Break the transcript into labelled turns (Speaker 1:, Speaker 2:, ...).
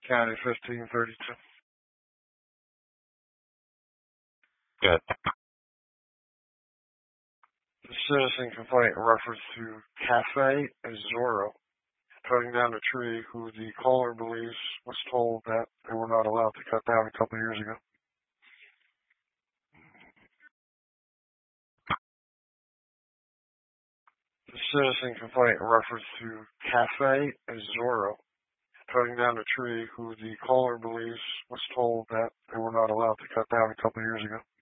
Speaker 1: County 1532.
Speaker 2: Good.
Speaker 1: The citizen complaint in reference to Cafe Azoro cutting down a tree who the caller believes was told that they were not allowed to cut down a couple of years ago. The citizen complaint in reference to Cafe Azoro cutting down a tree who the caller believes was told that they were not allowed to cut down a couple of years ago.